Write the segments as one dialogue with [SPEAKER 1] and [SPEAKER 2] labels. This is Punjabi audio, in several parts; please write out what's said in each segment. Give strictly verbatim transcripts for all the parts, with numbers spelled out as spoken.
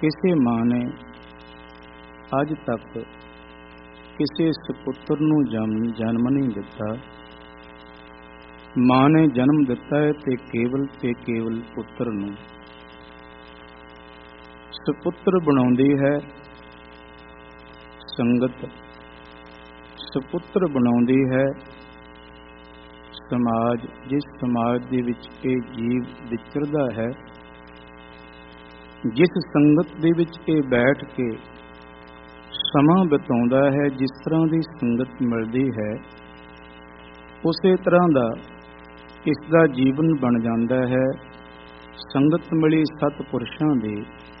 [SPEAKER 1] ਕਿਸੇ ਮਾਂ ਨੇ ਅੱਜ ਤੱਕ ਕਿਸੇ ਸਪੁੱਤਰ ਨੂੰ ਜਨਮ ਜਨਮ ਨਹੀਂ ਦਿੱਤਾ। ਮਾਂ ਨੇ ਜਨਮ ਦਿੱਤਾ ਹੈ ਤੇ ਕੇਵਲ ਤੇ ਕੇਵਲ ਪੁੱਤਰ ਨੂੰ। ਸਪੁੱਤਰ ਬਣਾਉਂਦੀ ਹੈ ਸੰਗਤ, ਸਪੁੱਤਰ ਬਣਾਉਂਦੀ ਹੈ ਸਮਾਜ। ਜਿਸ ਸਮਾਜ ਦੇ ਵਿੱਚ ਇਹ ਜੀਵ ਵਿਚਰਦਾ ਹੈ, ਜਿਸ ਸੰਗਤ ਦੇ ਵਿੱਚ ਇਹ ਬੈਠ ਕੇ ਸਮਾਂ ਬਿਤਾਉਂਦਾ ਹੈ, ਜਿਸ ਤਰ੍ਹਾਂ ਦੀ ਸੰਗਤ ਮਿਲਦੀ ਹੈ ਉਸੇ ਤਰ੍ਹਾਂ ਦਾ ਇਸ ਦਾ ਜੀਵਨ ਬਣ ਜਾਂਦਾ ਹੈ। ਸੰਗਤ ਮਿਲੀ ਸਤਿਪੁਰਸ਼ਾਂ ਦੀ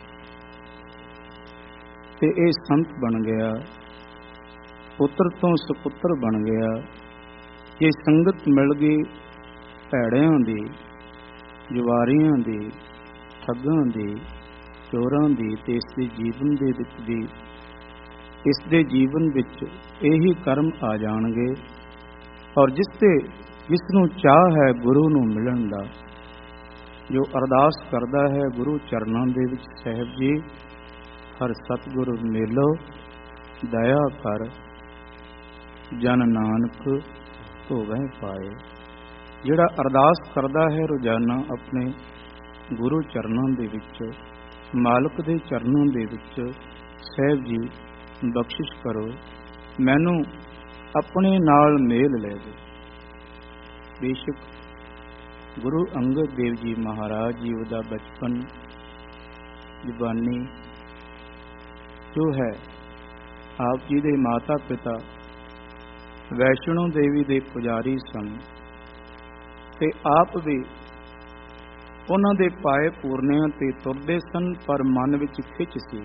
[SPEAKER 1] ਤੇ ਇਹ ਸੰਤ ਬਣ ਗਿਆ, ਪੁੱਤਰ ਤੋਂ ਸੁਪੁੱਤਰ ਬਣ ਗਿਆ। ਇਹ ਸੰਗਤ ਮਿਲ ਗਈ ਭੈੜਿਆਂ ਦੀ, ਜੁਆਰੀਆਂ ਦੀ, ਠੱਗਾਂ ਦੀ, ਚੋਰਾਂ ਦੀ, ਤੇ ਇਸ ਦੇ ਜੀਵਨ ਦੇ ਵਿੱਚ ਵੀ ਇਸ ਦੇ ਜੀਵਨ ਵਿੱਚ ਇਹੀ ਕਰਮ ਆ ਜਾਣਗੇ। ਔਰ ਜਿਸ ਤੇ ਜਿਸ ਨੂੰ ਚਾਹ ਹੈ ਗੁਰੂ ਨੂੰ ਮਿਲਣ ਦਾ, ਜੋ ਅਰਦਾਸ ਕਰਦਾ ਹੈ ਗੁਰੂ ਚਰਨਾਂ ਦੇ ਵਿੱਚ, ਸਾਹਿਬ ਜੀ ਹਰ ਸਤਿਗੁਰੂ ਮੇਲੋ ਦਇਆ ਕਰ, ਜਨ ਨਾਨਕ ਧੋਵੈ ਪਾਏ। ਜਿਹੜਾ ਅਰਦਾਸ ਕਰਦਾ ਹੈ ਰੋਜ਼ਾਨਾ ਆਪਣੇ ਗੁਰੂ ਚਰਨਾਂ ਦੇ ਵਿੱਚ, ਮਾਲਕ ਦੇ ਚਰਨਾਂ ਦੇ ਵਿੱਚ, ਸਾਹਿਬ ਜੀ ਬਖਸ਼ਿਸ਼ ਕਰੋ, ਮੈਨੂੰ ਆਪਣੇ ਨਾਲ ਮੇਲ ਲੈ ਦੇ। ਬੇਸ਼ੱਕ ਗੁਰੂ ਅੰਗਦ ਦੇਵ ਜੀ ਮਹਾਰਾਜ ਜੀ ਦਾ ਬਚਪਨ ਜਵਾਨੀ ਜੋ ਹੈ, ਆਪ ਜੀ ਦੇ ਮਾਤਾ ਪਿਤਾ ਵੈਸ਼ਨੋ ਦੇਵੀ ਦੇ ਪੁਜਾਰੀ ਸਨ ਤੇ ਆਪ ਵੀ ਉਹਨਾਂ ਦੇ ਪਾਏ ਪੂਰਨਿਆਂ ਤੇ ਤੁਰਦੇ ਸਨ, ਪਰ ਮਨ ਵਿੱਚ ਖਿੱਚ ਸੀ,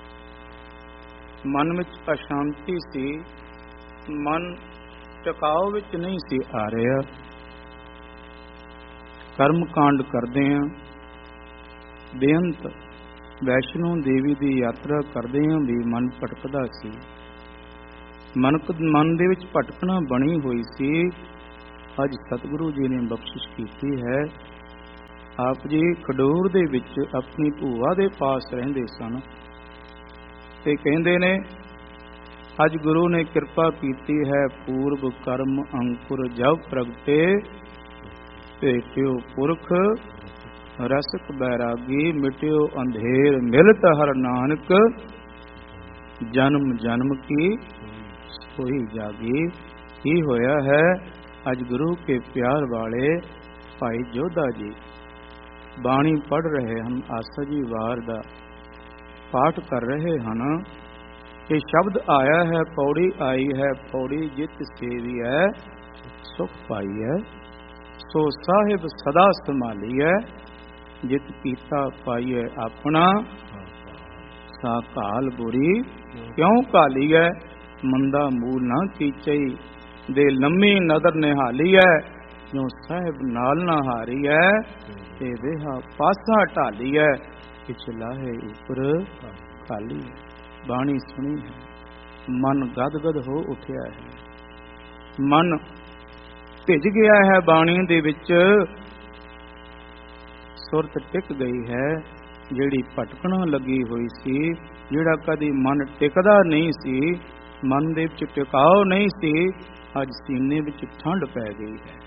[SPEAKER 1] ਮਨ ਵਿੱਚ ਅਸ਼ਾਂਤੀ ਸੀ, ਮਨ ਟਿਕਾਓ ਵਿੱਚ ਨਹੀਂ ਸੀ ਆ ਰਿਹਾ। ਕਰਮ ਕਾਂਡ ਕਰਦੇ ਆਂ, ਬੇਅੰਤ ਵੈਸ਼ਨੋ ਦੇਵੀ ਦੀ ਯਾਤਰਾ ਕਰਦੇ ਆਂ ਵੀ ਮਨ ਭਟਕਦਾ ਸੀ, ਮਨ ਮਨ ਦੇ ਵਿੱਚ ਭਟਕਣਾ ਬਣੀ ਹੋਈ ਸੀ। ਅੱਜ ਸਤਿਗੁਰੂ ਜੀ ਨੇ ਬਖਸ਼ਿਸ਼ ਕੀਤੀ ਹੈ। ਆਪ ਜੀ ਖਡੂਰ ਦੇ ਵਿੱਚ ਆਪਣੀ ਭੂਆ ਦੇ ਪਾਸ ਰਹਿੰਦੇ ਸਨ ਤੇ ਕਹਿੰਦੇ ਨੇ ਅੱਜ ਗੁਰੂ ਨੇ ਕਿਰਪਾ ਕੀਤੀ ਹੈ, ਪੂਰਬ ਕਰਮ ਅੰਕੁਰ ਜਬ ਪ੍ਰਗਟੇ, ਭੇਟਿਓ ਪੁਰਖ ਰਸਕ ਬੈਰਾਗੀ, ਮਿਟਿਓ ਅੰਧੇਰ ਮਿਲਤ ਹਰ ਨਾਨਕ, ਜਨਮ ਜਨਮ ਕੀ ਸੋਈ ਜਾਗੀ। ਕੀ ਹੋਇਆ ਹੈ? ਅੱਜ ਗੁਰੂ ਕੇ ਪਿਆਰ ਵਾਲੇ ਭਾਈ ਜੋਧਾ ਜੀ ਬਾਣੀ ਪੜ੍ਹ ਰਹੇ ਹਨ, ਆਸਾ ਜੀ ਵਾਰ ਦਾ ਪਾਠ ਕਰ ਰਹੇ ਹਨ। ਇਹ ਸ਼ਬਦ ਆਇਆ ਹੈ, ਪੌੜੀ ਆਈ ਹੈ, ਪੌੜੀ ਜਿਤ ਸੇਵੀ ਹੈ ਸੁਖ ਪਾਈ ਹੈ, ਸੋ ਸਾਹਿਬ ਸਦਾ ਸੰਭਾਲੀ ਹੈ, ਜਿਤ ਪੀਤਾ ਪਾਈਏ ਆਪਣਾ, ਸਾ ਕਾਲ ਬੁਰੀ ਕਿਉਂ ਕਾਲੀ ਹੈ, ਮੰਦਾ ਮੂਲ ਨਾ ਕੀਚਈ, ਦੇ ਲੰਮੀ ਨਦਰ ਨਿਹਾਲੀ ਹੈ, ਜੋ ਸਾਹਿਬ ਨਾਲ ਨਾ ਹਾਰੀ ਹੈ, ਤੇ ਵੇਹਾ ਪਾਸਾ ਢਾਲੀ ਹੈ, ਪਿਛਲਾ ਹੈ ਉੱਪਰ ਖਾਲੀ ਹੈ। ਬਾਣੀ ਸੁਣੀ ਹੈ, ਮਨ ਗਦ ਗਦ ਹੋ ਉੱਠਿਆ ਹੈ, ਮਨ ਭਿੱਜ ਗਿਆ ਹੈ ਬਾਣੀ ਦੇ ਵਿੱਚ, ਸੁਰਤ ਟਿਕ ਗਈ ਹੈ। ਜਿਹੜੀ ਭਟਕਣਾ ਲੱਗੀ ਹੋਈ ਸੀ, ਜਿਹੜਾ ਕਦੀ ਮਨ ਟਿਕਦਾ ਨਹੀਂ ਸੀ, ਮਨ ਦੇ ਵਿੱਚ ਟਿਕਾਓ ਨਹੀਂ ਸੀ, ਅੱਜ ਸੀਨੇ ਵਿੱਚ ਠੰਡ ਪੈ ਗਈ ਹੈ,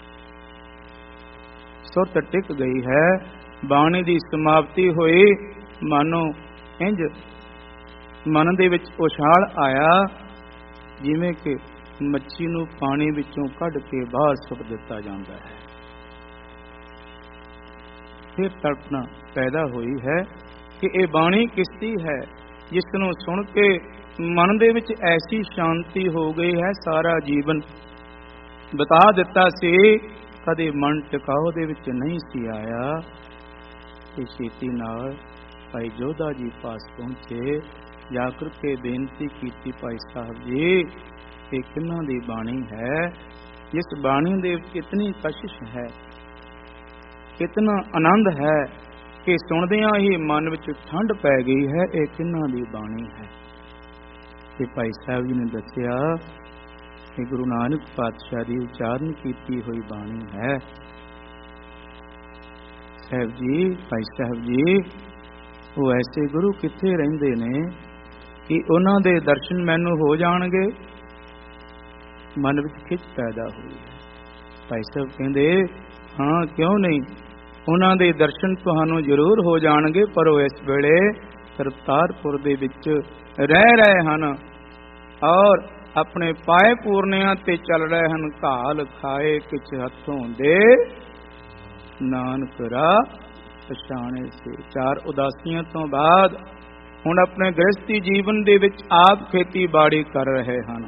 [SPEAKER 1] ਸੁਰਤ ਟਿਕ ਗਈ ਹੈ। ਬਾਣੀ ਦੀ ਸਮਾਪਤੀ ਹੋਈ, ਮਾਨੋ ਇੰਜ ਮਨ ਦੇ ਵਿੱਚ ਉਛਾਲ ਆਇਆ ਜਿਵੇਂ ਕਿ ਮੱਛੀ ਨੂੰ ਪਾਣੀ ਵਿੱਚੋਂ ਕੱਢ ਕੇ ਬਾਹਰ ਸੁੱਟ ਦਿੱਤਾ ਜਾਂਦਾ ਹੈ। ਫਿਰ ਤੜਪਣਾ ਪੈਦਾ ਹੋਈ ਹੈ ਕਿ ਇਹ ਬਾਣੀ ਕਿਸਦੀ ਹੈ, ਜਿਸ ਨੂੰ ਸੁਣ ਕੇ ਮਨ ਦੇ ਵਿੱਚ ਐਸੀ ਸ਼ਾਂਤੀ ਹੋ ਗਈ ਹੈ, ਸਾਰਾ ਜੀਵਨ ਬਿਤਾ ਦਿੱਤਾ ਸੀ, ਕਦੇ ਮਨ ਟਿਕਾਓ ਦੇ ਵਿੱਚ ਨਹੀਂ ਸੀ ਆਇਆ। ਤੇ ਛੇਤੀ ਨਾਲ ਭਾਈ ਜੋਧਾ ਜੀ ਪਾਸ ਪਹੁੰਚੇ, ਜਾ ਕਰਕੇ ਬੇਨਤੀ ਕੀਤੀ, ਭਾਈ ਸਾਹਿਬ ਜੀ ਇਹ ਕਿਹਨਾਂ ਦੀ ਬਾਣੀ ਹੈ, ਜਿਸ ਬਾਣੀ ਦੇ ਵਿੱਚ ਇਤਨੀ ਕਸ਼ਿਸ਼ ਹੈ, ਇਤਨਾ ਆਨੰਦ ਹੈ ਕਿ ਸੁਣਦਿਆਂ ਹੀ ਮਨ ਵਿੱਚ ਠੰਡ ਪੈ ਗਈ ਹੈ, ਇਹ ਕਿਹਨਾਂ ਦੀ ਬਾਣੀ ਹੈ। ਤੇ ਭਾਈ ਸਾਹਿਬ ਜੀ ਨੇ ਦੱਸਿਆ ਕਿ ਗੁਰੂ ਨਾਨਕ ਪਾਤਸ਼ਾਹ ਦੀ ਉਚਾਰਨ ਕੀਤੀ ਹੋਈ ਬਾਣੀ ਹੈ। ਸਾਹਿਬ ਜੀ, ਭਾਈ ਸਾਹਿਬ ਜੀ ਉਹ ਐਸੇ ਗੁਰੂ ਕਿੱਥੇ ਰਹਿੰਦੇ ਨੇ ਕਿ ਉਹਨਾਂ ਦੇ ਦਰਸ਼ਨ ਮੈਨੂੰ ਹੋ ਜਾਣਗੇ। ਮਨ ਵਿੱਚ ਖਿੱਚ ਪੈਦਾ ਹੋਈ ਹੈ। ਭਾਈ ਸਾਹਿਬ ਕਹਿੰਦੇ ਹਾਂ ਕਿਉਂ ਨਹੀਂ, ਉਹਨਾਂ ਦੇ ਦਰਸ਼ਨ ਤੁਹਾਨੂੰ ਜ਼ਰੂਰ ਹੋ ਜਾਣਗੇ, ਪਰ ਉਹ ਇਸ ਵੇਲੇ ਕਰਤਾਰਪੁਰ ਦੇ ਵਿੱਚ ਰਹਿ ਰਹੇ ਹਨ ਔਰ ਆਪਣੇ ਪਾਏ ਪੂਰਨਿਆਂ ਤੇ ਚੱਲ ਰਹੇ ਹਨ। ਘਾਲ ਖਾਏ ਕਿਛ ਹੱਥੋਂ ਦੇ, ਨਾਨਕ ਰਾ ਪਛਾਣੇ ਸੇ। ਚਾਰ ਉਦਾਸੀਆਂ ਤੋਂ ਬਾਅਦ ਹੁਣ ਆਪਣੇ ਗ੍ਰਸਤੀ ਜੀਵਨ ਦੇ ਵਿੱਚ ਆਪ ਖੇਤੀਬਾੜੀ ਕਰ ਰਹੇ ਹਨ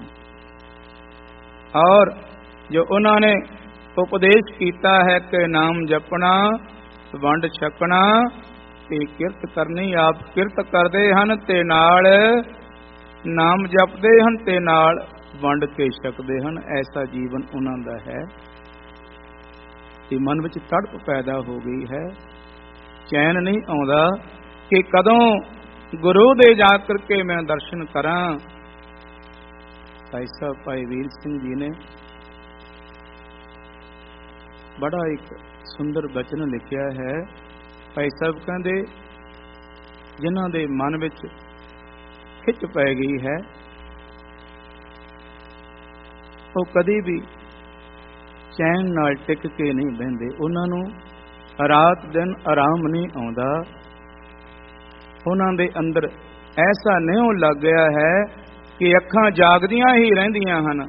[SPEAKER 1] ਔਰ ਜੋ ਉਹਨਾਂ ਨੇ ਉਪਦੇਸ਼ ਕੀਤਾ ਹੈ ਕਿ ਨਾਮ ਜਪਣਾ, ਵੰਡ ਛਕਣਾ ਤੇ ਕਿਰਤ ਕਰਨੀ, ਆਪ ਕਿਰਤ ਕਰਦੇ ਹਨ ਤੇ ਨਾਲ ਨਾਮ ਜਪਦੇ ਹਨ ਤੇ ਨਾਲ ਵੰਡ ਕੇ ਛਕਦੇ ਹਨ। ਐਸਾ ਜੀਵਨ ਉਹਨਾਂ ਦਾ ਹੈ ਤੇ ਮਨ ਵਿੱਚ ਤੜਪ ਪੈਦਾ ਹੋ ਗਈ ਹੈ। ਚੈਨ ਨਹੀਂ ਆਉਂਦਾ ਕਿ ਕਦੋਂ ਗੁਰੂ ਦੇ ਜਾ ਕਰਕੇ ਮੈਂ ਦਰਸ਼ਨ ਕਰਾਂ। ਭਾਈ ਸਾਹਿਬ ਭਾਈ ਵੀਰ ਸਿੰਘ ਜੀ ਨੇ ਬੜਾ ਇੱਕ ਸੁੰਦਰ ਬਚਨ ਲਿਖਿਆ ਹੈ। ਭਾਈ ਸਾਹਿਬ ਕਹਿੰਦੇ ਜਿਨ੍ਹਾਂ ਦੇ ਮਨ ਵਿੱਚ ਖਿੱਚ ਪੈ ਗਈ ਹੈ ਉਹ ਕਦੀ ਵੀ ਚੈਨ ਨਾਲ ਟਿਕ ਕੇ ਨਹੀਂ ਬਹਿੰਦੇ। ਉਹਨਾਂ ਨੂੰ ਰਾਤ ਦਿਨ ਆਰਾਮ ਨਹੀਂ ਆਉਂਦਾ। ਉਹਨਾਂ ਦੇ ਅੰਦਰ ਐਸਾ ਨਿਉ ਲੱਗ ਗਿਆ ਹੈ ਕਿ ਅੱਖਾਂ ਜਾਗਦੀਆਂ ਹੀ ਰਹਿੰਦੀਆਂ ਹਨ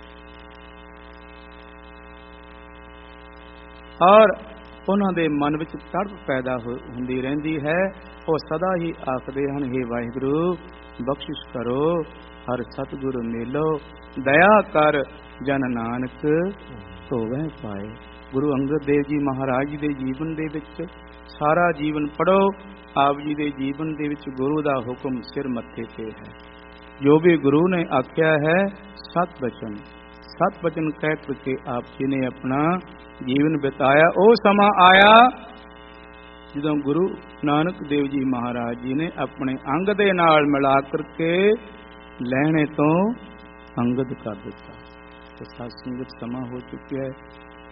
[SPEAKER 1] ਔਰ ਉਹਨਾਂ ਦੇ ਮਨ ਵਿੱਚ ਤੜਪ ਪੈਦਾ ਹੁੰਦੀ ਰਹਿੰਦੀ ਹੈ। ਉਹ ਸਦਾ ਹੀ ਆਖਦੇ ਹਨ, ਹੇ ਵਾਹਿਗੁਰੂ ਬਖਸ਼ਿਸ਼ ਕਰੋ, ਹਰ ਸਤਿਗੁਰੂ ਮੇਲੋ, ਦਇਆ ਕਰ ਜਨ ਨਾਨਕ ਧੋਵੈ ਪਾਏ। ਗੁਰੂ ਅੰਗਦ ਦੇਵ ਜੀ ਮਹਾਰਾਜ ਜੀ ਦੇ ਜੀਵਨ ਦੇ ਵਿੱਚ ਸਾਰਾ ਜੀਵਨ ਪੜੋ। ਆਪ ਜੀ ਦੇ ਜੀਵਨ ਦੇ ਵਿੱਚ ਗੁਰੂ ਦਾ ਹੁਕਮ ਸਿਰ ਮੱਥੇ ਤੇ ਹੈ। ਜੋ ਵੀ ਗੁਰੂ ਨੇ ਆਖਿਆ ਹੈ ਸਤ ਬਚਨ, ਸਤ ਬਚਨ ਕਹਿ ਕਰਕੇ ਆਪ ਜੀ ਨੇ ਆਪਣਾ ਜੀਵਨ ਬਿਤਾਇਆ। ਉਹ ਸਮਾਂ ਆਇਆ ਜਦੋਂ ਗੁਰੂ ਨਾਨਕ ਦੇਵ ਜੀ ਮਹਾਰਾਜ ਜੀ ਨੇ ਆਪਣੇ ਅੰਗ ਦੇ ਨਾਲ ਮਿਲਾ ਕਰਕੇ ਲੈਣੇ ਤੋਂ ਅੰਗਦ ਕਰ ਦਿੱਤਾ। ਤੇ ਸਾਧ ਸੰਗਤ ਸਮਾਂ ਹੋ ਚੁੱਕਿਆ ਹੈ,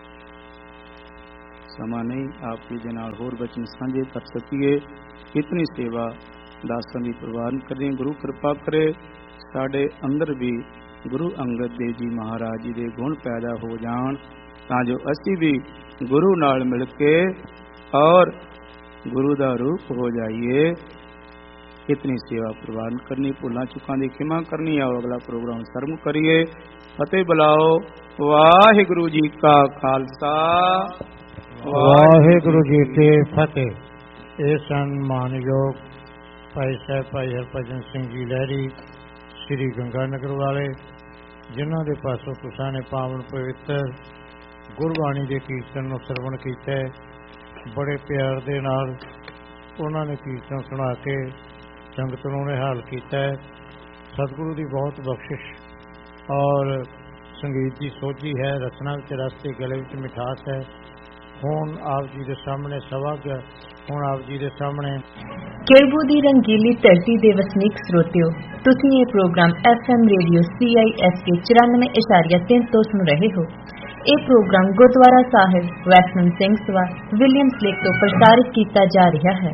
[SPEAKER 1] ਸਮਾਂ ਨਹੀਂ ਆਪ ਜੀ ਦੇ ਨਾਲ ਹੋਰ ਬਚਨ ਸਾਂਝੇ ਕਰ ਸਕੀਏ। ਇਤਨੀ ਸੇਵਾ ਦਾਸਾਂ ਦੀ ਪ੍ਰਵਾਨ ਕਰੀਏ। ਗੁਰੂ ਕਿਰਪਾ ਕਰੇ ਸਾਡੇ ਅੰਦਰ ਵੀ ਗੁਰੂ ਅੰਗਦ ਦੇਵ ਜੀ ਮਹਾਰਾਜ ਜੀ ਦੇ ਗੁਣ ਪੈਦਾ ਹੋ ਜਾਣ ਤਾਂ ਜੋ ਅਸੀਂ ਵੀ ਗੁਰੂ ਨਾਲ ਮਿਲ ਕੇ ਔਰ ਗੁਰੂ ਦਾ ਰੂਪ ਹੋ ਜਾਈਏ। ਇਤਨੀ ਸੇਵਾ ਪ੍ਰਵਾਨ ਕਰਨੀ, ਭੁੱਲਾਂ ਚੁੱਕਾਂ ਦੀ ਖਿਮਾ ਕਰਨੀ। ਆਓ ਅਗਲਾ ਪ੍ਰੋਗਰਾਮ ਸਰਮ ਕਰੀਏ। ਫਤਿਹ ਬੁਲਾਓ। ਵਾਹਿਗੁਰੂ ਜੀ ਕਾ ਖਾਲਸਾ,
[SPEAKER 2] ਵਾਹਿਗੁਰੂ ਜੀ ਕੀ ਫਤਿਹ। ਇਹ ਸਨ ਮਾਨਯੋਗ ਭਾਈ ਸਾਹਿਬ ਭਾਈ ਹਰਭਜਨ ਸਿੰਘ ਜੀ ਲਹਿਰੀ ਸ੍ਰੀ ਗੰਗਾ ਨਗਰ ਵਾਲੇ, ਜਿਨ੍ਹਾਂ ਦੇ ਪਾਸੋਂ ਤੁਸਾਂ ਨੇ ਪਾਵਨ ਪਵਿੱਤਰ ਗੁਰਬਾਣੀ ਦੇ ਕੀਰਤਨ ਨੂੰ ਸਰਵਣ ਕੀਤਾ। ਬੜੇ ਪਿਆਰ ਦੇ ਨਾਲ ਉਹਨਾਂ ਨੇ ਕੀਰਤਨ ਸੁਣਾ ਕੇ ਸੰਗਤ ਨੂੰ ਨਿਹਾਲ ਕੀਤਾ। ਸਤਿਗੁਰੂ ਦੀ ਬਹੁਤ ਬਖਸ਼ਿਸ਼ ਔਰ ਸੰਗੀਤ ਦੀ ਸੋਝੀ ਹੈ, ਰਚਨਾ ਵਿੱਚ ਰਸ ਤੇ ਗਲੇ ਵਿੱਚ ਮਿਠਾਸ ਹੈ। ਹੁਣ ਆਪ ਜੀ ਦੇ ਸਾਹਮਣੇ ਸਵੱਗ, ਹੁਣ ਆਪ ਜੀ ਦੇ ਸਾਹਮਣੇ
[SPEAKER 3] ਕੇਰਬੂ ਦੀ ਰੰਗੀਲੀ ਧਰਤੀ ਦੇ ਵਸਨੀਕ ਸਰੋਤਿਓ, ਤੁਸੀਂ ਇਹ programme F M radio C I S K ਚੁਰਾਨਵੇਂ ਇਸ਼ਾਰੀਆ ਤਿੰਨ ਤੋਂ ਸੁਣ ਰਹੇ ਹੋ। ਇਹ ਪ੍ਰੋਗਰਾਮ ਗੁਰਦੁਆਰਾ ਸਾਹਿਬ western Singh Sabha Williams lake ਤੋਂ ਪ੍ਰਸਾਰਿਤ ਕੀਤਾ ਜਾ ਰਿਹਾ ਹੈ।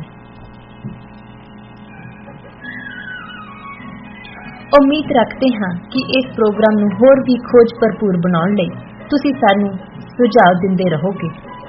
[SPEAKER 3] ਉਮੀਦ ਰੱਖਦੇ ਹਾਂ ਕਿ ਇਸ ਪ੍ਰੋਗਰਾਮ ਨੂੰ ਹੋਰ ਵੀ ਖੋਜ ਭਰਪੂਰ ਬਣਾਉਣ ਲਈ ਤੁਸੀਂ ਸਾਨੂੰ ਸੁਝਾਅ ਦਿੰਦੇ ਰਹੋਗੇ।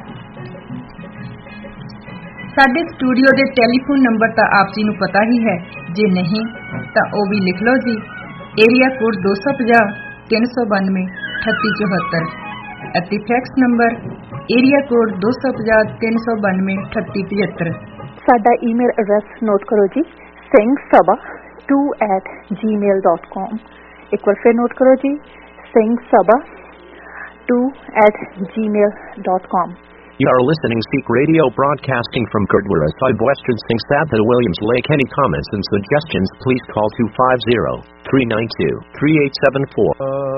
[SPEAKER 3] ਸਾਡੇ ਸਟੂਡੀਓ ਦੇ ਟੈਲੀਫੋਨ ਨੰਬਰ ਤਾਂ ਆਪ ਜੀ ਨੂੰ ਪਤਾ ਹੀ ਹੈ, ਜੇ ਨਹੀਂ ਤਾਂ ਉਹ ਵੀ ਲਿਖ ਲਓ ਜੀ। ਏਰੀਆ ਕੋਡ ਦੋ ਸੌ ਪੰਜਾਹ ਤਿੰਨ ਸੌ ਬਾਨਵੇਂ ਅਠੱਤੀ ਚੌਹੱਤਰ ਅਤੇ ਫੈਕਸ ਨੰਬਰ ਏਰੀਆ ਕੋਡ ਦੋ ਸੌ ਪੰਜਾਹ ਤਿੰਨ ਸੌ ਬਾਨਵੇਂ ਅਠੱਤੀ ਪਝੱਤਰ।
[SPEAKER 4] ਸਾਡਾ ਈਮੇਲ ਐਡਰੈਸ ਨੋਟ ਕਰੋ ਜੀ, ਸਿੰਘ ਸਭਾ ਟੂ ਐਟ ਜੀ ਮੇਲ ਡਾਟ ਕਾਮ। ਇੱਕ ਵਾਰ ਫਿਰ ਨੋਟ ਕਰੋ ਜੀ, ਸਿੰਘ ਸਭਾ ਟੂ ਐਟ ਜੀ ਮੇਲ dot com.
[SPEAKER 5] You are listening Sikh Radio broadcasting from Gurdwara Sahib Western Singh Sabha Williams Lake. Any comments and suggestions please call two five zero, three nine two, three eight seven four.